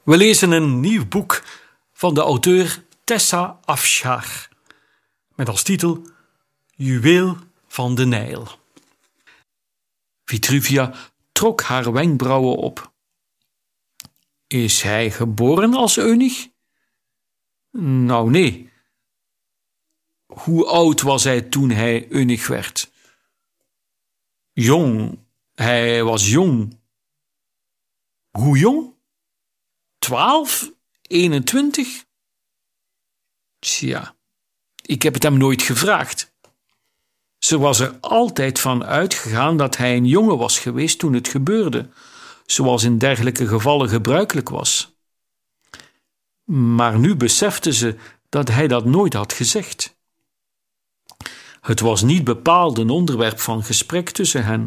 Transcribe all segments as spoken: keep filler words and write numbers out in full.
We lezen een nieuw boek van de auteur Tessa Afshar met als titel Juweel van de Nijl. Vitruvia trok haar wenkbrauwen op. Is hij geboren als eunuch? Nou, nee. Hoe oud was hij toen hij eunuch werd? Jong. Hij was jong. Hoe jong? Twaalf? Eenentwintig? Tja, ik heb het hem nooit gevraagd. Ze was er altijd van uitgegaan dat hij een jongen was geweest toen het gebeurde, zoals in dergelijke gevallen gebruikelijk was. Maar nu besefte ze dat hij dat nooit had gezegd. Het was niet bepaald een onderwerp van gesprek tussen hen.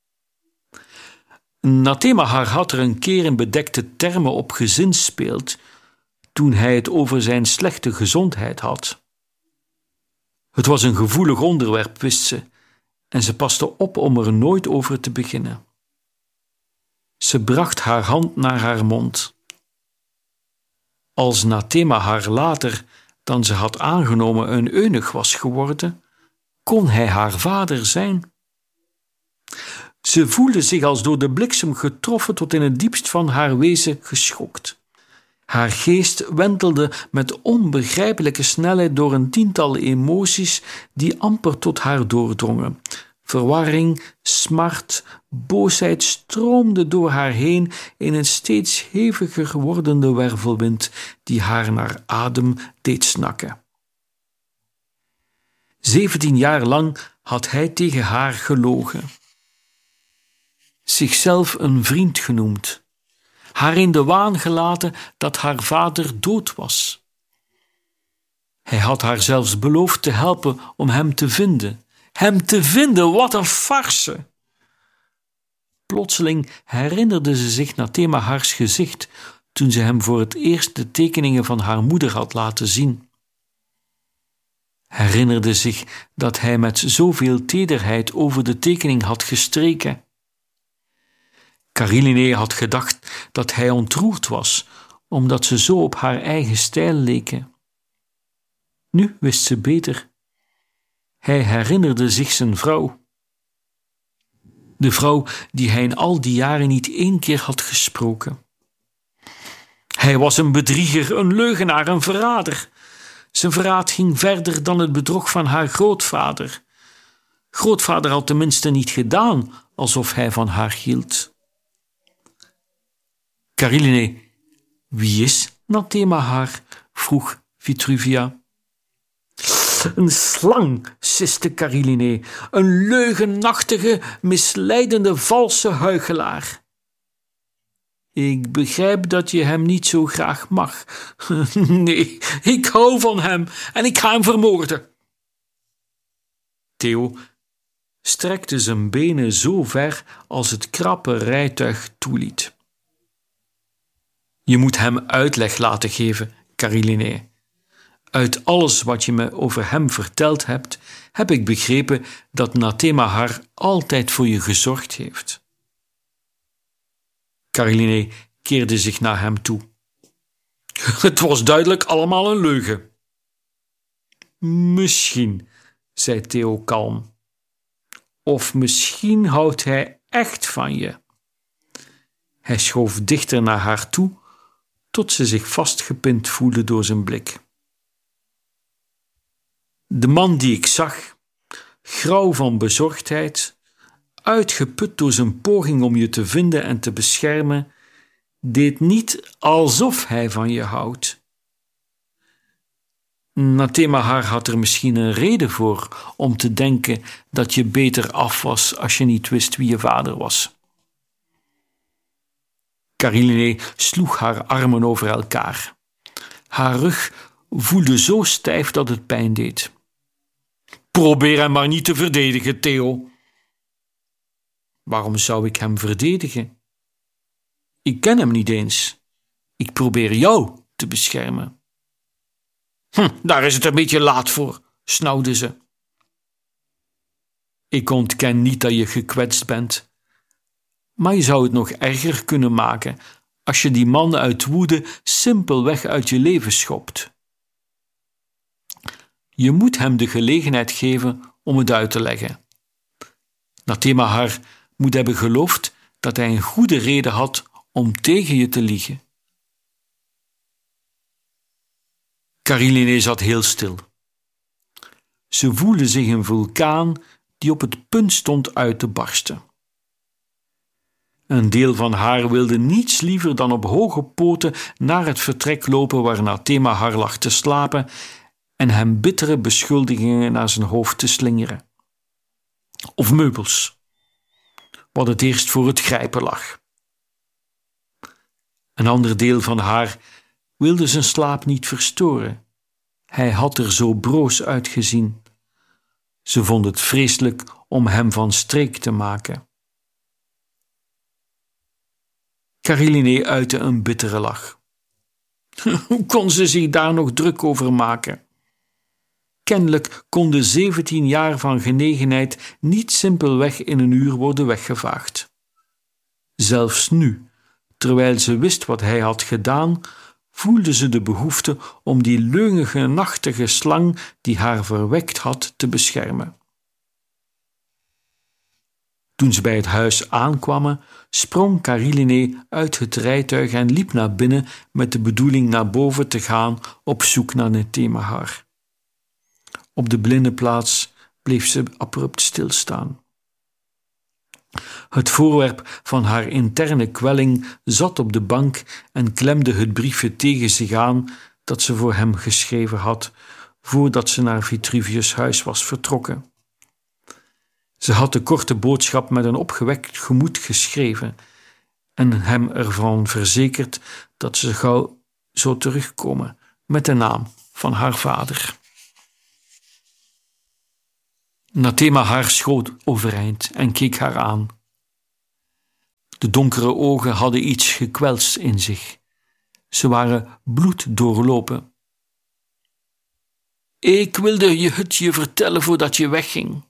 Nathemahar had er een keer in bedekte termen op gezinspeeld toen hij het over zijn slechte gezondheid had. Het was een gevoelig onderwerp, wist ze, en ze paste op om er nooit over te beginnen. Ze bracht haar hand naar haar mond. Als Nathemahar later dan ze had aangenomen een eunuch was geworden, kon hij haar vader zijn. Ze voelde zich als door de bliksem getroffen tot in het diepst van haar wezen geschokt. Haar geest wentelde met onbegrijpelijke snelheid door een tiental emoties die amper tot haar doordrongen. Verwarring, smart, boosheid stroomden door haar heen in een steeds heviger wordende wervelwind die haar naar adem deed snakken. Zeventien jaar lang had hij tegen haar gelogen. Zichzelf een vriend genoemd, haar in de waan gelaten dat haar vader dood was. Hij had haar zelfs beloofd te helpen om hem te vinden. Hem te vinden, wat een farce! Plotseling herinnerde ze zich Nathemahars gezicht toen ze hem voor het eerst de tekeningen van haar moeder had laten zien. Herinnerde zich dat hij met zoveel tederheid over de tekening had gestreken. Kariline had gedacht dat hij ontroerd was, omdat ze zo op haar eigen stijl leken. Nu wist ze beter. Hij herinnerde zich zijn vrouw. De vrouw die hij in al die jaren niet één keer had gesproken. Hij was een bedrieger, een leugenaar, een verrader. Zijn verraad ging verder dan het bedrog van haar grootvader. Grootvader had tenminste niet gedaan alsof hij van haar hield. Kariline, wie is Nathemahar? Vroeg Vitruvia. Een slang, siste Kariline, een leugenachtige, misleidende, valse huichelaar. Ik begrijp dat je hem niet zo graag mag. Nee, ik hou van hem en ik ga hem vermoorden. Theo strekte zijn benen zo ver als het krappe rijtuig toeliet. Je moet hem uitleg laten geven, Kariline. Uit alles wat je me over hem verteld hebt, heb ik begrepen dat Nathemahar altijd voor je gezorgd heeft. Kariline keerde zich naar hem toe. Het was duidelijk allemaal een leugen. Misschien, zei Theo kalm. Of misschien houdt hij echt van je. Hij schoof dichter naar haar toe, tot ze zich vastgepind voelde door zijn blik. De man die ik zag, grauw van bezorgdheid, uitgeput door zijn poging om je te vinden en te beschermen, deed niet alsof hij van je houdt. Nathemahar had er misschien een reden voor om te denken dat je beter af was als je niet wist wie je vader was. Kariline sloeg haar armen over elkaar. Haar rug voelde zo stijf dat het pijn deed. Probeer hem maar niet te verdedigen, Theo. Waarom zou ik hem verdedigen? Ik ken hem niet eens. Ik probeer jou te beschermen. Hm, daar is het een beetje laat voor, snauwde ze. Ik ontken niet dat je gekwetst bent, maar je zou het nog erger kunnen maken als je die man uit woede simpelweg uit je leven schopt. Je moet hem de gelegenheid geven om het uit te leggen. Natemahar moet hebben geloofd dat hij een goede reden had om tegen je te liegen. Kariline zat heel stil. Ze voelde zich een vulkaan die op het punt stond uit te barsten. Een deel van haar wilde niets liever dan op hoge poten naar het vertrek lopen waar Natemahar lag te slapen en hem bittere beschuldigingen naar zijn hoofd te slingeren. Of meubels, wat het eerst voor het grijpen lag. Een ander deel van haar wilde zijn slaap niet verstoren. Hij had er zo broos uitgezien. Ze vond het vreselijk om hem van streek te maken. Kariline uitte een bittere lach. Hoe kon ze zich daar nog druk over maken? Kennelijk konden zeventien jaar van genegenheid niet simpelweg in een uur worden weggevaagd. Zelfs nu, terwijl ze wist wat hij had gedaan, voelde ze de behoefte om die leunige, nachtige slang die haar verwekt had te beschermen. Toen ze bij het huis aankwamen, sprong Kariline uit het rijtuig en liep naar binnen met de bedoeling naar boven te gaan op zoek naar Natemahar. Op de binnenplaats bleef ze abrupt stilstaan. Het voorwerp van haar interne kwelling zat op de bank en klemde het briefje tegen zich aan dat ze voor hem geschreven had, voordat ze naar Vitruvius' huis was vertrokken. Ze had de korte boodschap met een opgewekt gemoed geschreven en hem ervan verzekerd dat ze gauw zou terugkomen met de naam van haar vader. Natemahar schoot overeind en keek haar aan. De donkere ogen hadden iets gekwelsts in zich. Ze waren bloeddoorlopen. Ik wilde je het je vertellen voordat je wegging.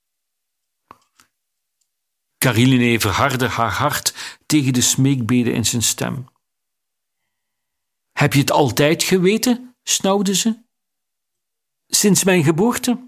Kariline verhardde haar hart tegen de smeekbede in zijn stem. Heb je het altijd geweten? Snauwde ze. Sinds mijn geboorte?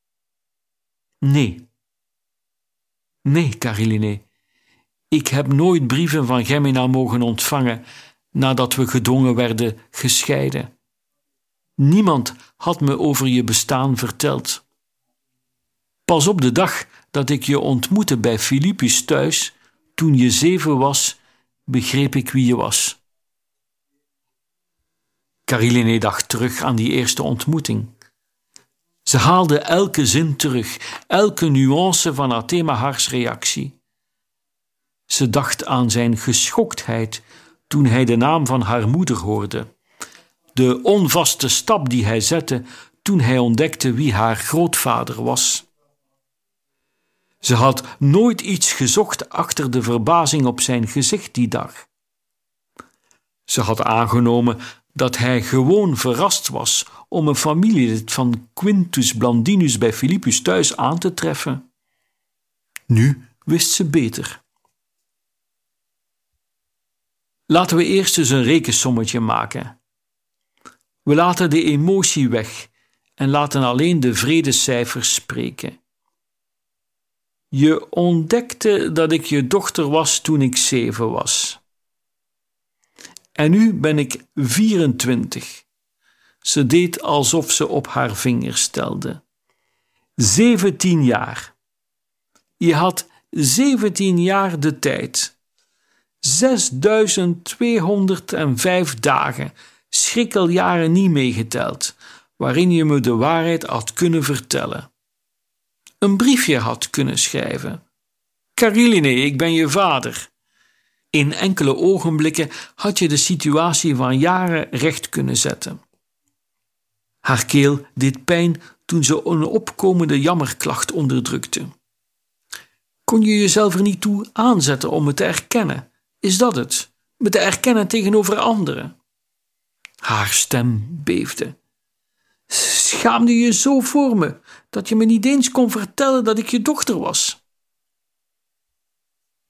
Nee. Nee, Kariline. Ik heb nooit brieven van Gemina mogen ontvangen nadat we gedwongen werden gescheiden. Niemand had me over je bestaan verteld. Pas op de dag dat ik je ontmoette bij Philippus thuis, toen je zeven was, begreep ik wie je was. Kariline dacht terug aan die eerste ontmoeting. Ze haalde elke zin terug, elke nuance van Natemahars reactie. Ze dacht aan zijn geschoktheid toen hij de naam van haar moeder hoorde, de onvaste stap die hij zette toen hij ontdekte wie haar grootvader was. Ze had nooit iets gezocht achter de verbazing op zijn gezicht die dag. Ze had aangenomen dat hij gewoon verrast was om een familielid van Quintus Blandinus bij Philippus thuis aan te treffen. Nu wist ze beter. Laten we eerst eens een rekensommetje maken. We laten de emotie weg en laten alleen de vredecijfers spreken. Je ontdekte dat ik je dochter was toen ik zeven was. En nu ben ik vierentwintig. Ze deed alsof ze op haar vingers telde. Zeventien jaar. Je had zeventien jaar de tijd. Zesduizend tweehonderdvijf dagen, schrikkeljaren niet meegeteld, waarin je me de waarheid had kunnen vertellen. Een briefje had kunnen schrijven. Kariline, ik ben je vader. In enkele ogenblikken had je de situatie van jaren recht kunnen zetten. Haar keel deed pijn toen ze een opkomende jammerklacht onderdrukte. Kon je jezelf er niet toe aanzetten om het te erkennen? Is dat het? Me te erkennen tegenover anderen? Haar stem beefde. Schaamde je zo voor me, dat je me niet eens kon vertellen dat ik je dochter was?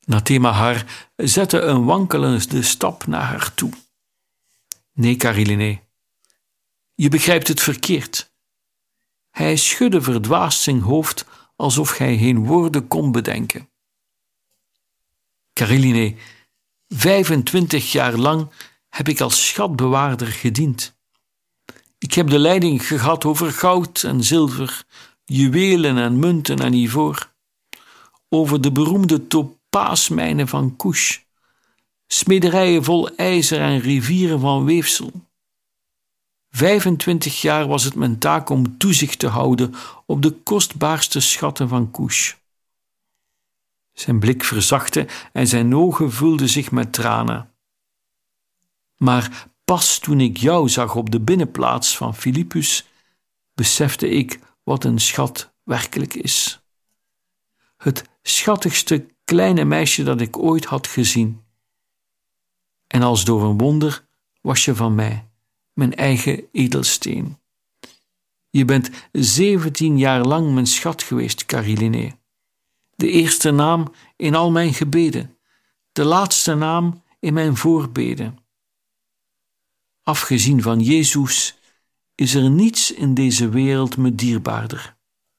Nathemahar zette een wankelende stap naar haar toe. Nee, Karilinne, je begrijpt het verkeerd. Hij schudde verdwaasd zijn hoofd alsof hij geen woorden kon bedenken. Karilinne, vijfentwintig jaar lang heb ik als schatbewaarder gediend. Ik heb de leiding gehad over goud en zilver, juwelen en munten en ivoor, over de beroemde topaasmijnen van Kush, smederijen vol ijzer en rivieren van weefsel. Vijfentwintig jaar was het mijn taak om toezicht te houden op de kostbaarste schatten van Kush. Zijn blik verzachtte en zijn ogen vulden zich met tranen. Maar pas toen ik jou zag op de binnenplaats van Philippus, besefte ik wat een schat werkelijk is. Het schattigste kleine meisje dat ik ooit had gezien. En als door een wonder was je van mij, mijn eigen edelsteen. Je bent zeventien jaar lang mijn schat geweest, Karilinne. De eerste naam in al mijn gebeden, de laatste naam in mijn voorbeden. Afgezien van Jezus is er niets in deze wereld me dierbaarder.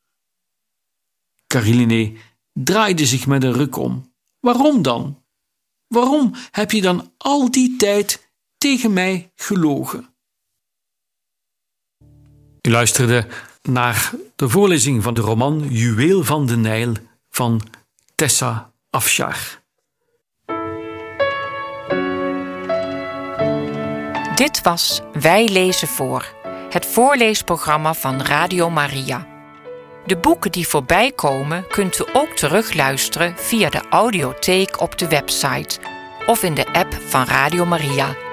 Karilinne draaide zich met een ruk om. Waarom dan? Waarom heb je dan al die tijd tegen mij gelogen? U luisterde naar de voorlezing van de roman Juweel van de Nijl van Tessa Afshar. Dit was Wij lezen voor, het voorleesprogramma van Radio Maria. De boeken die voorbij komen kunt u ook terugluisteren via de audiotheek op de website of in de app van Radio Maria.